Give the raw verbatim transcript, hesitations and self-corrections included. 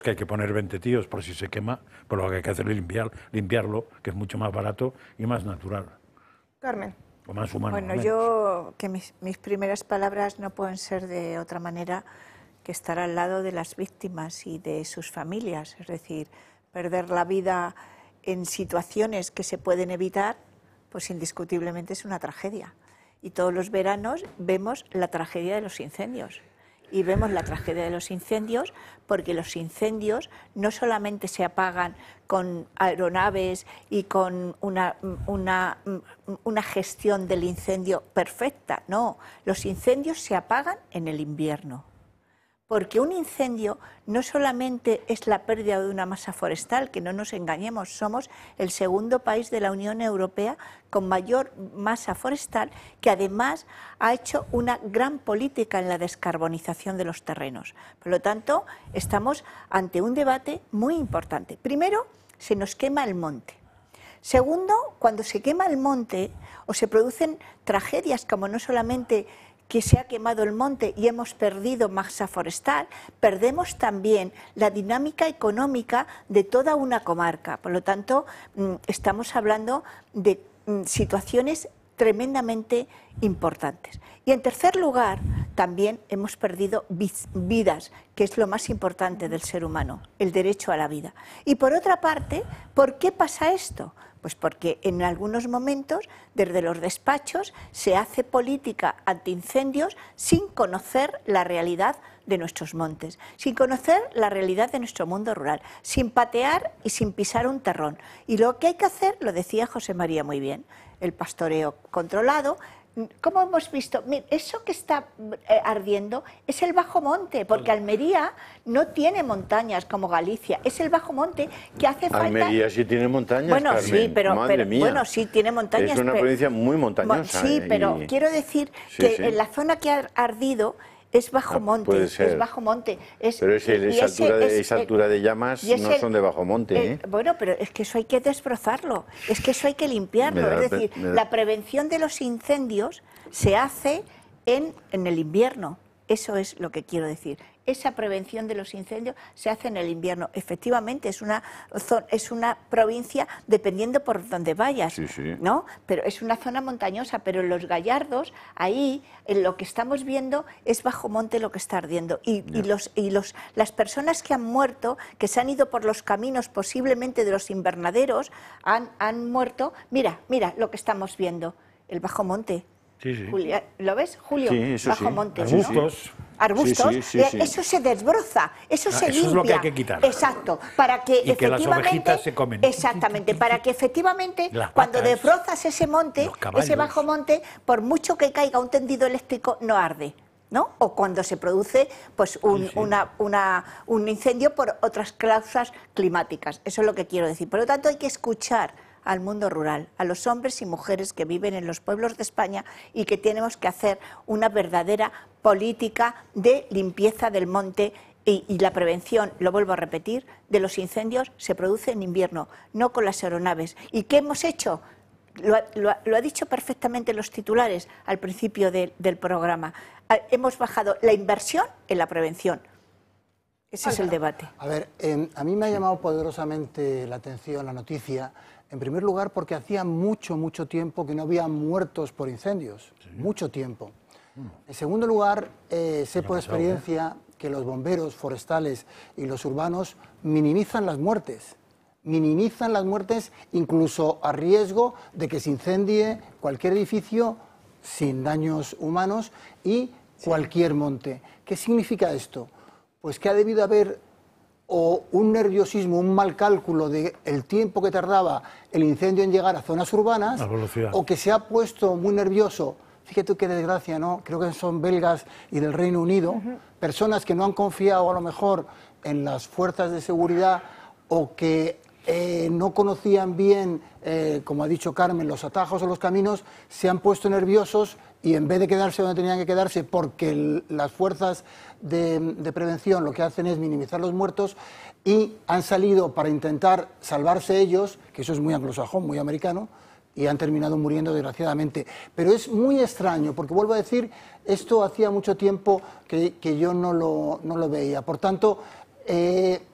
que hay que poner veinte tíos por si se quema, pero lo que hay que hacer es limpiar, limpiarlo, que es mucho más barato y más natural. Carmen. O más humano. Bueno, yo, que mis, mis primeras palabras no pueden ser de otra manera que estar al lado de las víctimas y de sus familias. Es decir, perder la vida en situaciones que se pueden evitar, pues indiscutiblemente es una tragedia. Y todos los veranos vemos la tragedia de los incendios. Y vemos la tragedia de los incendios porque los incendios no solamente se apagan con aeronaves y con una, una, una gestión del incendio perfecta, no, los incendios se apagan en el invierno. Porque un incendio no solamente es la pérdida de una masa forestal, que no nos engañemos, somos el segundo país de la Unión Europea con mayor masa forestal, que además ha hecho una gran política en la descarbonización de los terrenos. Por lo tanto, estamos ante un debate muy importante. Primero, se nos quema el monte. Segundo, cuando se quema el monte o se producen tragedias como no solamente que se ha quemado el monte y hemos perdido masa forestal, perdemos también la dinámica económica de toda una comarca. Por lo tanto, estamos hablando de situaciones tremendamente importantes. Y en tercer lugar, también hemos perdido vidas, que es lo más importante del ser humano, el derecho a la vida. Y por otra parte, ¿por qué pasa esto? Pues porque en algunos momentos, desde los despachos, se hace política antiincendios sin conocer la realidad de nuestros montes, sin conocer la realidad de nuestro mundo rural, sin patear y sin pisar un terrón. Y lo que hay que hacer, lo decía José María muy bien, el pastoreo controlado. ¿Cómo hemos visto? Mira, eso que está eh, ardiendo es el bajo monte, porque Almería no tiene montañas como Galicia, es el bajo monte que hace falta. Almería sí tiene montañas, bueno, Carmen. sí, pero, Madre pero mía. bueno, sí tiene montañas. Es una pero, provincia muy montañosa. Sí, eh, pero y... quiero decir sí, que sí. en la zona que ha ardido es bajo monte, puede ser. es bajo monte. Es, pero ese, esa, ese, altura de, es, esa altura de llamas no el, son de bajo monte. Eh, ¿eh? bueno, pero es que eso hay que desbrozarlo, es que eso hay que limpiarlo. Da, es decir, me da... la prevención de los incendios se hace en, en el invierno. Eso es lo que quiero decir. Esa prevención de los incendios se hace en el invierno. Efectivamente, es una, es una provincia, dependiendo por donde vayas, sí, sí. ¿no? Pero es una zona montañosa, pero en los Gallardos, ahí, en lo que estamos viendo, es bajo monte lo que está ardiendo. Y, y, los, y los, las personas que han muerto, que se han ido por los caminos, posiblemente de los invernaderos, han, han muerto. Mira, mira lo que estamos viendo, el bajo monte. Sí, sí. Julia, ¿lo ves, Julio? Sí, eso bajo sí. monte. Arbustos. ¿no? Arbustos, sí, sí, sí, sí. Eso se desbroza, eso Ah, se eso limpia. es lo que hay que quitar. Exacto, para que Y que las efectivamente, ovejitas se comen. Exactamente, para que efectivamente Las cuando vacas, desbrozas ese monte, los caballos. ese bajo monte, por mucho que caiga un tendido eléctrico, no arde, ¿no? O cuando se produce pues un, sí, sí. Una, una, un incendio por otras causas climáticas. Eso es lo que quiero decir. Por lo tanto, hay que escuchar al mundo rural, a los hombres y mujeres que viven en los pueblos de España y que tenemos que hacer una verdadera política de limpieza del monte y, y la prevención, lo vuelvo a repetir, de los incendios se produce en invierno, no con las aeronaves. ¿Y qué hemos hecho? Lo, lo, lo ha dicho perfectamente los titulares al principio de, del programa. Hemos bajado la inversión en la prevención. Ese es el debate. A ver, eh, a mí me ha llamado poderosamente la atención la noticia, en primer lugar porque hacía mucho, mucho tiempo que no había muertos por incendios, sí. mucho tiempo. Mm. En segundo lugar, eh, sé por experiencia que los bomberos forestales y los urbanos minimizan las muertes, minimizan las muertes incluso a riesgo de que se incendie cualquier edificio sin daños humanos y cualquier monte. ¿Qué significa esto? Pues que ha debido haber o un nerviosismo, un mal cálculo del tiempo que tardaba el incendio en llegar a zonas urbanas, o que se ha puesto muy nervioso, fíjate qué desgracia, ¿no? Creo que son belgas y del Reino Unido, uh-huh. personas que no han confiado a lo mejor en las fuerzas de seguridad o que eh, no conocían bien, eh, como ha dicho Carmen, los atajos o los caminos, se han puesto nerviosos y en vez de quedarse donde tenían que quedarse porque el, las fuerzas de, de prevención lo que hacen es minimizar los muertos y han salido para intentar salvarse ellos, que eso es muy anglosajón, muy americano, y han terminado muriendo desgraciadamente. Pero es muy extraño, porque vuelvo a decir, esto hacía mucho tiempo que, que yo no lo, no lo veía. Por tanto, eh,